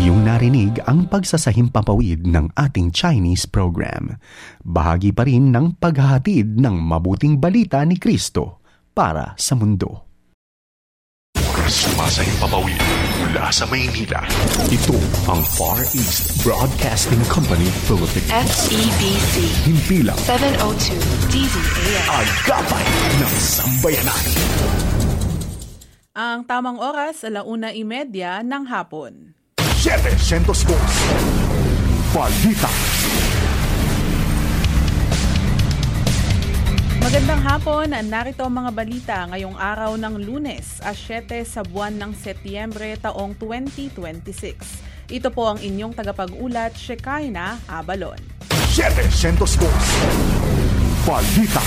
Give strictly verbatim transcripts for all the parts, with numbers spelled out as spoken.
Iyong narinig ang pagsasahimpapawid ng ating Chinese program. Bahagi pa rin ng paghahatid ng mabuting balita ni Kristo para sa mundo. Sumasahimpapawid mula sa Maynila. Ito ang Far East Broadcasting Company Philippines. F E B C. Himpilang seven oh two D Z A M. Agapay ng Sambayanan. Ang tamang oras, alauna imedya ng hapon. setecientos dos. Balita. Magandang hapon, narito ang mga balita ngayong araw ng Lunes, asyete sa buwan ng Setyembre taong twenty twenty-six. Ito po ang inyong tagapag-ulat, Shekinah Abalon. setecientos dos. Balita.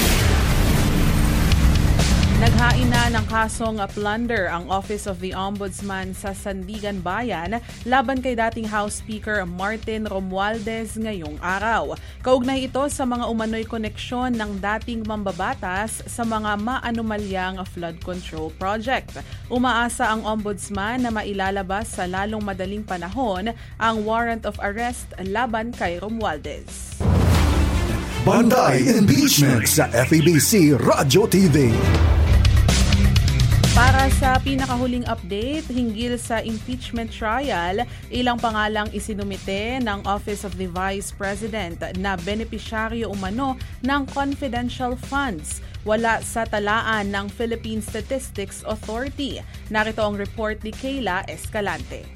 Naghain na ng kasong plunder ang Office of the Ombudsman sa Sandigan Bayan laban kay dating House Speaker Martin Romualdez ngayong araw. Kaugnay ito sa mga umano'y koneksyon ng dating mambabatas sa mga maanumalyang flood control project. Umaasa ang Ombudsman na mailalabas sa lalong madaling panahon ang warrant of arrest laban kay Romualdez. Banday Impeachment sa F E B C Radyo T V. Para sa pinakahuling update hinggil sa impeachment trial, ilang pangalang isinumite ng Office of the Vice President na benepisyaryo umano ng confidential funds. Wala sa talaan ng Philippine Statistics Authority. Narito ang report ni Kayla Escalante.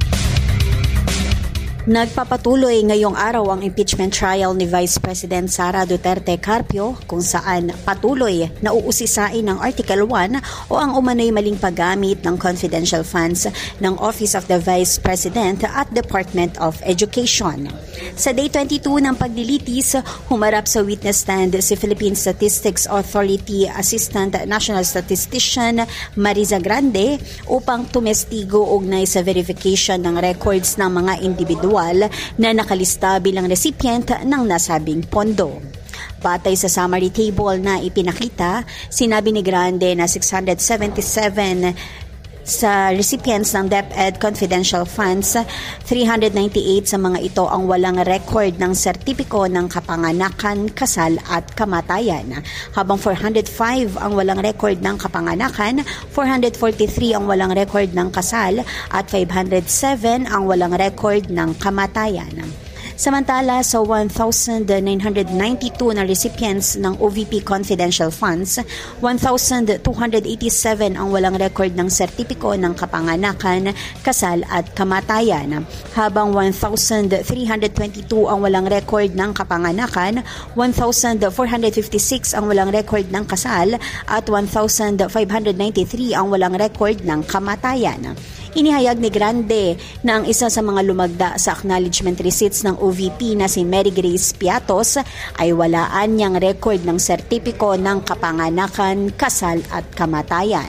Nagpapatuloy ngayong araw ang impeachment trial ni Vice President Sara Duterte Carpio kung saan patuloy na uusisain ng Article one o ang umano'y maling paggamit ng confidential funds ng Office of the Vice President at Department of Education. Sa Day twenty-two ng paglilitis, humarap sa witness stand si Philippine Statistics Authority Assistant National Statistician Mariza Grande upang tumestigo ugnay sa verification ng records ng mga individual na nakalista bilang recipient ng nasabing pondo. Batay sa summary table na ipinakita, sinabi ni Grande na six hundred seventy-seven sa recipients ng DepEd confidential funds, three hundred ninety-eight sa mga ito ang walang record ng sertipiko ng kapanganakan, kasal at kamatayan. Habang four hundred five ang walang record ng kapanganakan, four hundred forty-three ang walang record ng kasal at five hundred seven ang walang record ng kamatayan. Samantala, sa one thousand nine hundred ninety-two na recipients ng O V P confidential funds, one thousand two hundred eighty-seven ang walang record ng sertipiko ng kapanganakan, kasal at kamatayan. Habang one thousand three hundred twenty-two ang walang record ng kapanganakan, one thousand four hundred fifty-six ang walang record ng kasal at one thousand five hundred ninety-three ang walang record ng kamatayan. Inihayag ni Grande na ang isa sa mga lumagda sa acknowledgement receipts ng O V P na si Mary Grace Piatos ay walaan niyang record ng sertipiko ng kapanganakan, kasal at kamatayan.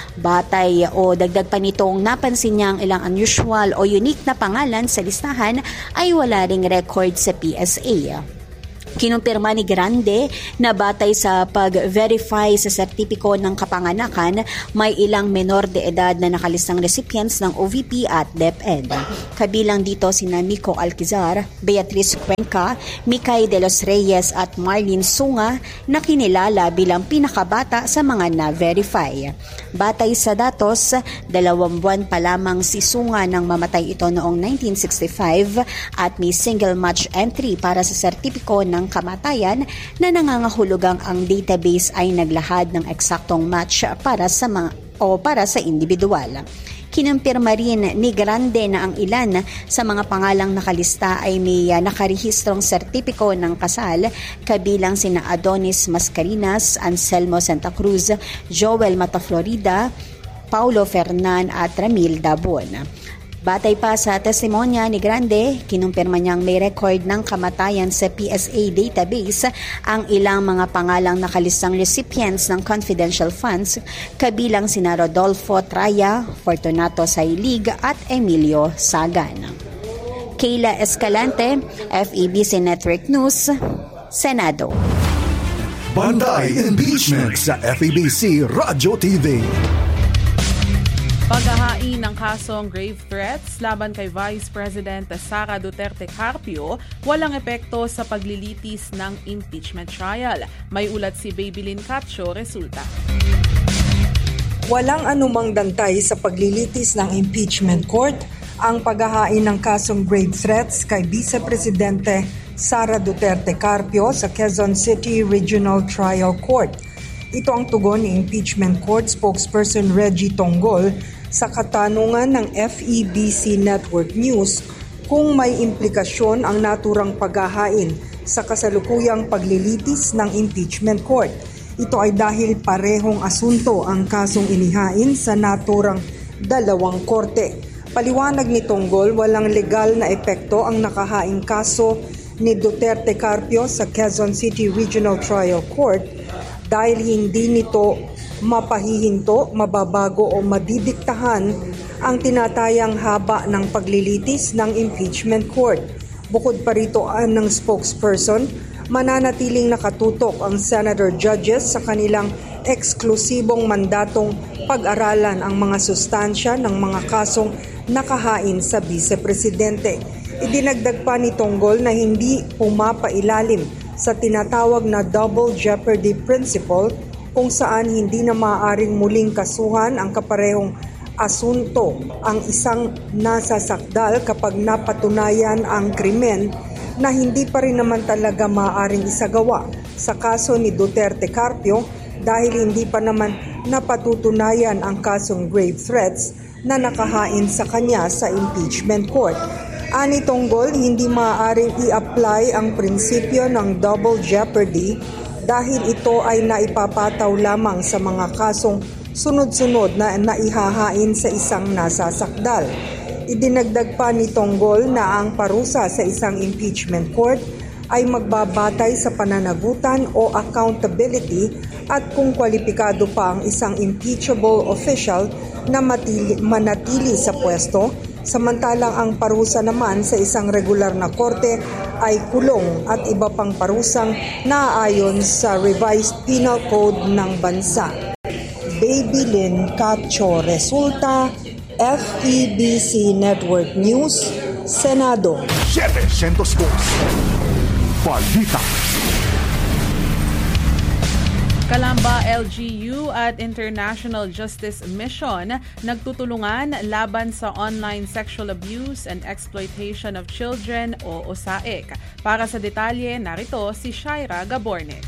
Batay o dagdag pa nitong napansin niyang ilang unusual o unique na pangalan sa listahan ay wala ring record sa P S A. Kinumpirma ni Grande na batay sa pag-verify sa sertipiko ng kapanganakan, may ilang menor de edad na nakalistang recipients ng O V P at DepEd. Kabilang dito sina Miko Alquizar, Beatriz Cuenca, Mikay de los Reyes at Marlene Sunga na kinilala bilang pinakabata sa mga na-verify. Batay sa datos, dalawang buwan pa lamang si Sunga nang mamatay ito noong nineteen sixty-five at may single match entry para sa sertipiko ng kamatayan na nangangahulugang ang database ay naglahad ng eksaktong match para sa mga, o para sa individual. Kinumpirma rin ni Grande na ang ilan sa mga pangalang nakalista ay may uh, nakarehistrong sertipiko ng kasal, kabilang sina Adonis Mascarinas, Anselmo Santa Cruz, Joel Mata Florida, Paulo Fernan at Ramil Dabon. Batay pa sa testimonya ni Grande, kinumpirma niyang may record ng kamatayan sa P S A database ang ilang mga pangalang nakalistang recipients ng confidential funds, kabilang sina Rodolfo Traya, Fortunato Sailig at Emilio Sagan. Kayla Escalante, F E B C Network News, Senado. Banday Impeachment sa F E B C Radyo T V. Paghahain ng kasong grave threats laban kay Vice President Sara Duterte Carpio walang epekto sa paglilitis ng impeachment trial. May ulat si Babylin Catcho, resulta. Walang anumang dantay sa paglilitis ng impeachment court ang paghahain ng kasong grave threats kay Vice Presidente Sara Duterte Carpio sa Quezon City Regional Trial Court. Ito ang tugon ni Impeachment Court spokesperson Reggie Tonggol sa katanungan ng F E B C Network News kung may implikasyon ang naturang paghahain sa kasalukuyang paglilitis ng impeachment court. Ito ay dahil parehong asunto ang kasong inihain sa naturang dalawang korte. Paliwanag ni Tonggol, walang legal na epekto ang nakahaing kaso ni Duterte Carpio sa Quezon City Regional Trial Court dahil hindi nito mapahihinto, mababago o madidiktahan ang tinatayang haba ng paglilitis ng impeachment court. Bukod pa rito ng spokesperson, mananatiling nakatutok ang senator judges sa kanilang eksklusibong mandatong pag-aralan ang mga sustansya ng mga kasong nakahain sa Vice-Presidente. Idinagdag pa ni Tonggol na hindi pumapailalim sa tinatawag na double jeopardy principle kung saan hindi na maaaring muling kasuhan ang kaparehong asunto ang isang nasasakdal kapag napatunayan ang krimen na hindi pa rin naman talaga maaaring isagawa sa kaso ni Duterte Carpio dahil hindi pa naman napatutunayan ang kasong grave threats na nakahain sa kanya sa impeachment court. Ani Tonggol, hindi maaaring i-apply ang prinsipyo ng double jeopardy dahil ito ay naipapataw lamang sa mga kasong sunod-sunod na naihahain sa isang nasasakdal. Idinagdag pa ni Tonggol na ang parusa sa isang impeachment court ay magbabatay sa pananagutan o accountability at kung kwalipikado pa ang isang impeachable official na matili, manatili sa pwesto, samantalang ang parusa naman sa isang regular na korte ay kulong at iba pang parusang naaayon sa Revised Penal Code ng bansa. Babylin Catcho, resulta, F E B C Network News, Senado. setecientos dos. Balita. Calamba L G U at International Justice Mission nagtutulungan laban sa online sexual abuse and exploitation of children o O S A E C. Para sa detalye, narito si Shaira Gabornes.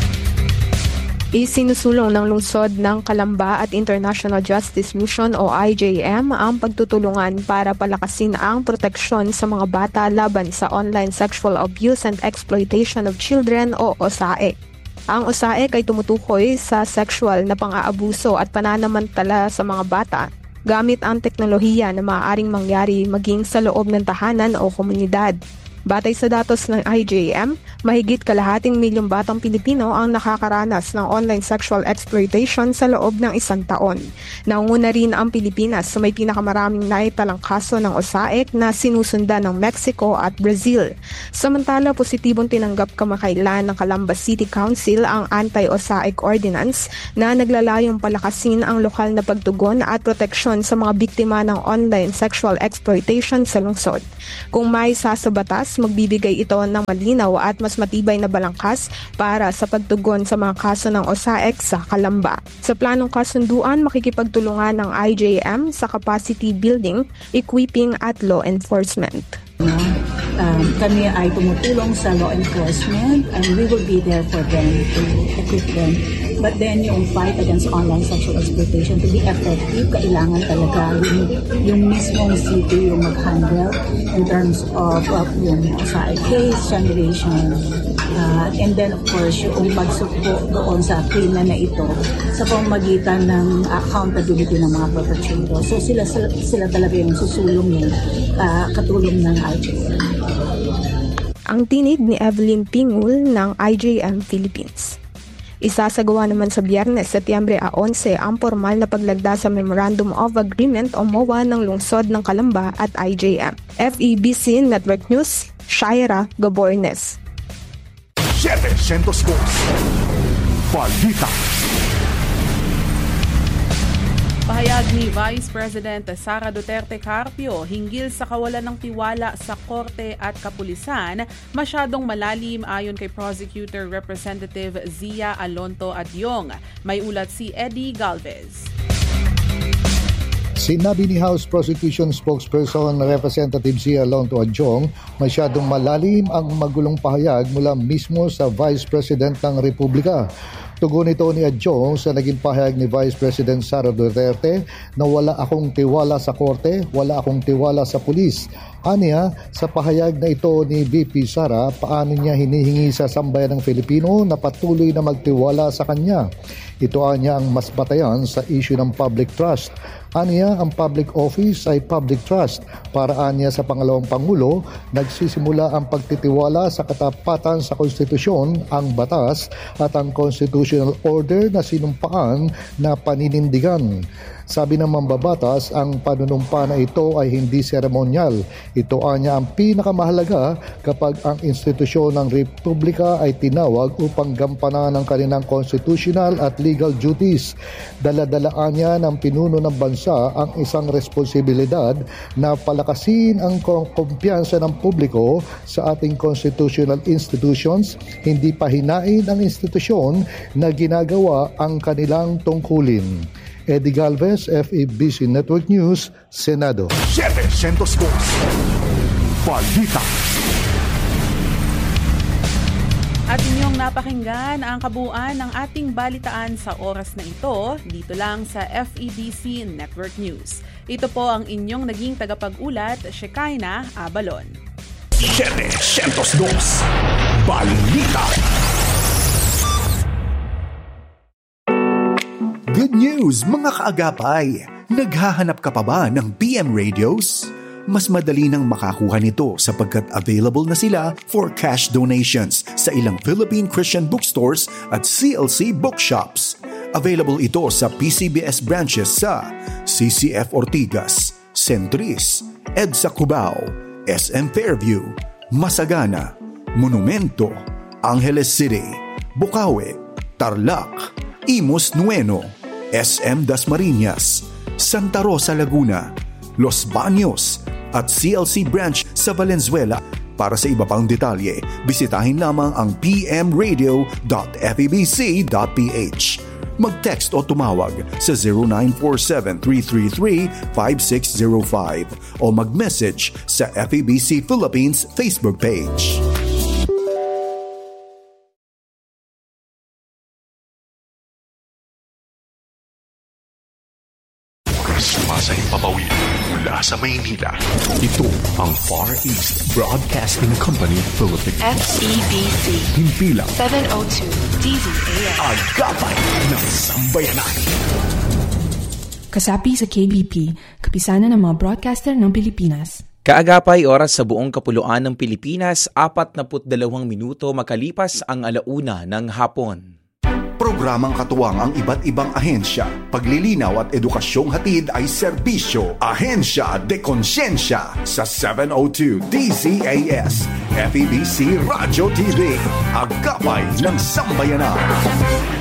Isinusulong ng lungsod ng Calamba at International Justice Mission o I J M ang pagtutulungan para palakasin ang proteksyon sa mga bata laban sa online sexual abuse and exploitation of children o O S A E C. Ang O S A E C ay tumutukoy sa sexual na pang-aabuso at pananamantala sa mga bata gamit ang teknolohiya na maaaring mangyari maging sa loob ng tahanan o komunidad. Batay sa datos ng I J M, mahigit kalahating milyong batang Pilipino ang nakakaranas ng online sexual exploitation sa loob ng isang taon. Naunguna rin ang Pilipinas sa may pinakamaraming naitalang kaso ng O S A E C na sinusundan ng Mexico at Brazil. Samantala, positibong tinanggap kamakailan ng Calamba City Council ang Anti-O S A E C Ordinance na naglalayong palakasin ang lokal na pagtugon at proteksyon sa mga biktima ng online sexual exploitation sa lungsod. Kung may sasabatas, magbibigay ito ng malinaw at mas matibay na balangkas para sa pagtugon sa mga kaso ng O S A E C sa Calamba. Sa planong kasunduan, makikipagtulungan ng I J M sa capacity building, equipping at law enforcement. Um, kami ay tumutulong sa law enforcement and we will be there for them to equip them. But then yung fight against online sexual exploitation to be effective, kailangan talaga yung, yung mismong city yung mag-handle in terms of uh, yung sa case generation. Uh, and then of course yung pagsukbo doon sa krimen na ito sa pamamagitan ng accountability ng mga perpetrators. So sila, sila, sila talaga yung susulong yung uh, katulong ng I J M. Ang tinig ni Evelyn Pingul ng I J M Philippines. Isasagawa naman sa Biyernes, Setyembre eleven ang formal na paglagda sa Memorandum of Agreement o M O A ng lungsod ng Calamba at I J M. F E B C Network News, Shaira Gabornes. setecientos dos. Balita. Pahayag ni Vice President Sara Duterte Carpio hinggil sa kawalan ng tiwala sa korte at kapulisan, masyadong malalim ayon kay Prosecutor Representative Zia Alonto Adyong. May ulat si Eddie Galvez. Sinabi ni House Prosecution Spokesperson Representative Zia Alonto Adyong, masyadong malalim ang magulong pahayag mula mismo sa Vice President ng Republika. Tugon ito ni Adyong sa naging pahayag ni Vice President Sara Duterte na wala akong tiwala sa korte, wala akong tiwala sa pulis. Aniya, sa pahayag na ito ni V P Sara, paano niya hinihingi sa sambayan ng Filipino na patuloy na magtiwala sa kanya. Ito anya ang mas batayan sa issue ng public trust. Aniya, ang public office ay public trust. Para aniya sa pangalawang Pangulo, nagsisimula ang pagtitiwala sa katapatan sa konstitusyon, ang batas at ang constitutional order na sinumpaan na paninindigan. Sabi ng mambabatas, ang panunumpa na ito ay hindi seremonyal. Ito anya ang pinakamahalaga kapag ang institusyon ng Republika ay tinawag upang gampanan ang kanilang constitutional at legal duties. Daladalaan niya ng pinuno ng bansa ang isang responsibilidad na palakasin ang kumpiyansa ng publiko sa ating constitutional institutions, hindi pahinain ang institusyon na ginagawa ang kanilang tungkulin. Eddie Galvez, F E B C Network News, Senado. setecientos dos. Balita. At inyong napakinggan ang kabuuan ng ating balitaan sa oras na ito, dito lang sa F E B C Network News. Ito po ang inyong naging tagapag-ulat, Shekinah Abalon. setecientos dos. Balita. Good news, mga kaagapay! Naghahanap ka pa ba ng P M radios? Mas madali nang makakuha nito sapagkat available na sila for cash donations sa ilang Philippine Christian bookstores at C L C bookshops. Available ito sa P C B S branches sa C C F Ortigas, Centris, EDSA Cubao, S M Fairview, Masagana, Monumento, Angeles City, Bukawi, Tarlac, Imus Nueno, S M Dasmariñas, Santa Rosa Laguna, Los Baños at C L C branch sa Valenzuela. Para sa iba pang detalye, bisitahin lamang ang p m radio dot f e b c dot p h. Mag-text o tumawag sa zero nine four seven, three three three, five six zero five o mag-message sa F E B C Philippines Facebook page. Sumasahing papawid mula sa Maynila. Ito ang Far East Broadcasting Company Philippines. F E B C. Himpilang seven oh two D Z A M. Agapay ng Sambayanan. Kasapi sa K B P, kapisanan ng mga broadcaster ng Pilipinas. Kaagapay oras sa buong kapuluan ng Pilipinas, apat na dalawang minuto makalipas ang alauna ng hapon. Programang katuwang ang iba't ibang ahensya. Paglilinaw at edukasyong hatid ay serbisyo. Ahensya de Konsyensya sa seven oh two D Z A S. F E B C Radio T V. Agapay ng Sambayanan.